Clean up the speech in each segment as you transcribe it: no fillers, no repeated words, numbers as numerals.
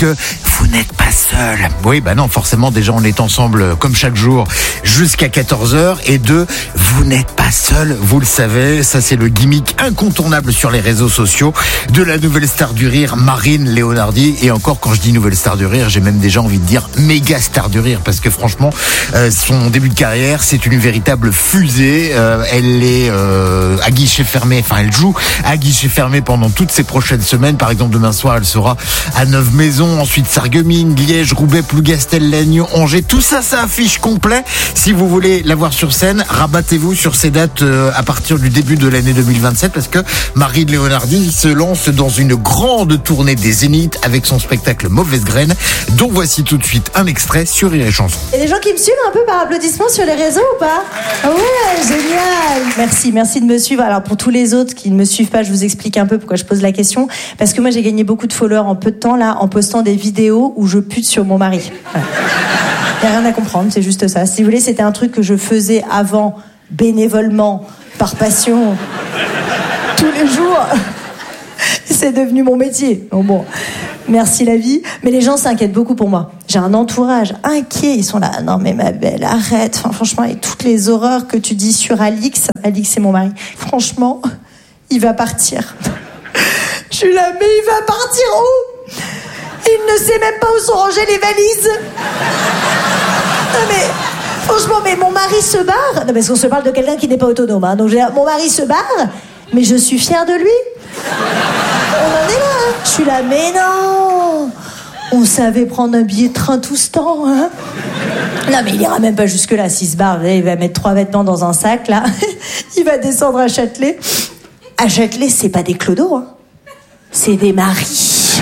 que vous n'êtes pas seul. Oui, non, forcément, déjà, on est ensemble comme chaque jour jusqu'à 14h. Et deux, vous n'êtes pas seul, vous le savez. Ça, c'est le gimmick incontournable sur les réseaux sociaux de la nouvelle star du rire, Marine Leonardi. Et encore, quand je dis nouvelle star du rire, j'ai même déjà envie de dire méga star du rire, parce que franchement, son début de carrière, c'est une véritable fusée. Elle est à guichet fermé, elle joue à guichet fermé pendant toutes ces prochaines semaines. Par exemple, demain soir, elle sera à Neuve-Maisons, ensuite Sarreguemines, Liège, Roubaix, Plougastel, Lannion, Angers. Tout ça, ça affiche complet. Si vous voulez la voir sur scène, rabattez-vous sur ces dates à partir du début de l'année 2027, parce que Marine Leonardi se lance dans une grande tournée des Zéniths avec son spectacle Mauvaise Graine, dont voici tout de suite un extrait sur Rire et Chanson. Il y a des gens qui me suivent un peu par applaudissement sur les réseaux ou pas ? Ouais, génial. Merci de me suivre. Alors pour tous les autres qui ne me suivent pas, je vous explique un peu pourquoi je pose la question. Parce que moi j'ai gagné beaucoup de followers en peu de temps là, en postant des vidéos où je pute sur mon mari. Voilà. Il n'y a rien à comprendre, c'est juste ça. Si vous voulez, c'était un truc que je faisais avant, bénévolement, par passion, tous les jours. C'est devenu mon métier. Bon, merci la vie. Mais les gens s'inquiètent beaucoup pour moi. J'ai un entourage inquiet. Ils sont là, non mais ma belle, arrête. Franchement, avec toutes les horreurs que tu dis sur Alix, c'est mon mari. Franchement, il va partir. Je suis là, mais il va partir où ? Il ne sait même pas où sont rangées les valises. Non mais, franchement, mais mon mari se barre. Non, parce qu'on se parle de quelqu'un qui n'est pas autonome. Hein. Donc mon mari se barre, mais je suis fière de lui. On en est là, hein. Je suis là, mais non. On savait prendre un billet de train tout ce temps, hein. Non, mais il ira même pas jusque-là. S'il se barre, il va mettre 3 vêtements dans un sac, là. Il va descendre à Châtelet. À Châtelet, c'est pas des clodos, hein. C'est des maris.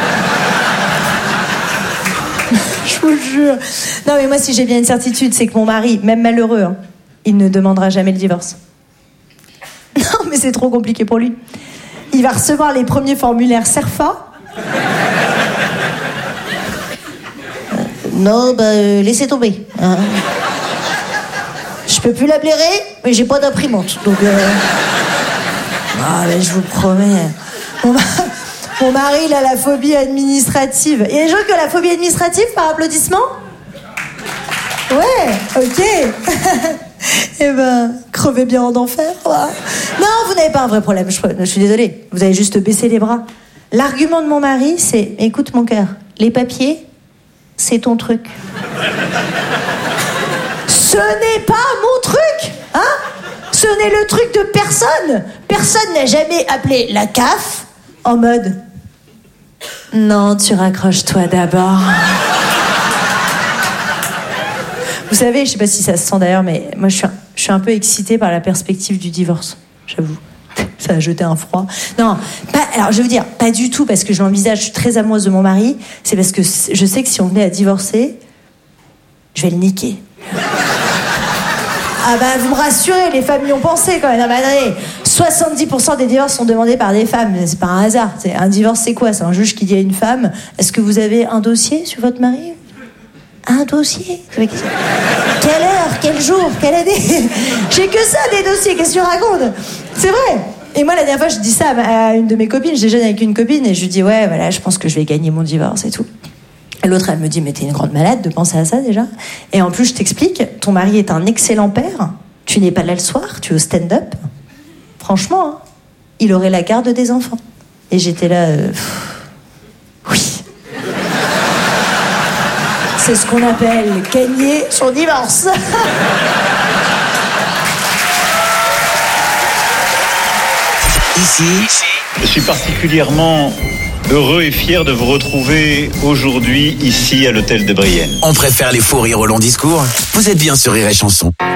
Je vous jure. Non, mais moi, si j'ai bien une certitude, c'est que mon mari, même malheureux, hein, il ne demandera jamais le divorce. Non, mais c'est trop compliqué pour lui. Il va recevoir les premiers formulaires CERFA. Non, laissez tomber. Hein. Je peux plus la blairer, mais j'ai pas d'imprimante. Donc, mais je vous promets. Mon mari, il a la phobie administrative. Il y a des gens qui ont la phobie administrative par applaudissement ? Ouais, ok. Eh crevez bien en enfer. Ouais. Non, vous n'avez pas un vrai problème, je suis désolée. Vous avez juste baissé les bras. L'argument de mon mari, c'est, écoute mon cœur, les papiers, c'est ton truc. Ce n'est pas mon truc, hein ? Ce n'est le truc de personne. Personne n'a jamais appelé la CAF en mode, non, tu raccroches toi d'abord. Vous savez, je sais pas si ça se sent d'ailleurs, mais moi je suis un peu excitée par la perspective du divorce, j'avoue. Ça a jeté un froid. Non, alors je veux dire, pas du tout parce que je l'envisage, je suis très amoureuse de mon mari, c'est parce que je sais que si on venait à divorcer, je vais le niquer. Ah vous me rassurez, les femmes y ont pensé quand même. Non, attendez, 70% des divorces sont demandés par des femmes, c'est pas un hasard. Un divorce, c'est quoi ? C'est un juge qui dit à une femme, est-ce que vous avez un dossier sur votre mari ? Un dossier ? Quelle heure ? Quel jour ? Quelle année ? J'ai que ça, des dossiers, qu'est-ce que tu racontes ? C'est vrai. Et moi, la dernière fois, je dis ça à une de mes copines, je déjeune avec une copine, et je lui dis, ouais, voilà, je pense que je vais gagner mon divorce et tout. Et l'autre, elle me dit, mais t'es une grande malade de penser à ça, déjà. Et en plus, je t'explique, ton mari est un excellent père, tu n'es pas là le soir, tu es au stand-up. Franchement, hein, il aurait la garde des enfants. Et j'étais là, oui. C'est ce qu'on appelle gagner son divorce. Ici, je suis particulièrement heureux et fier de vous retrouver aujourd'hui ici à l'hôtel de Brienne. on préfère les faux rires au long discours. Vous êtes bien sur Rire et Chanson.